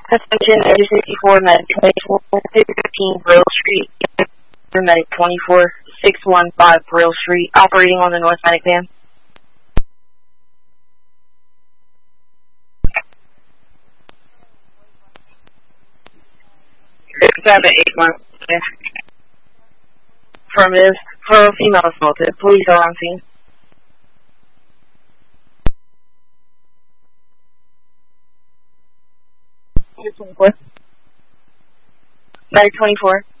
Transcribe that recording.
Attention, Medic 64, Medic 24, 15 Brill Street. Medic 24, 615 Brill Street, operating on the North Medic van. 6781. Affirmative. For female assaulted. Police are on scene. Medic 24.